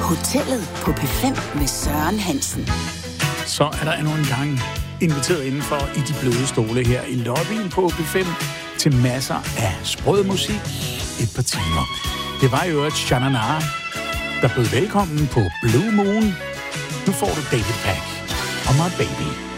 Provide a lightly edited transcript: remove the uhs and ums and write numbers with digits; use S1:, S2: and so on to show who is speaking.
S1: Hotellet på P5 med Søren Hansen.
S2: Så er der endnu en gang inviteret indenfor i de bløde stole her i lobbyen på P5 til masser af sprød musik et par timer. Det var jo et Shanana, der bød velkommen på Blue Moon. Nu får du David Pack og My Baby.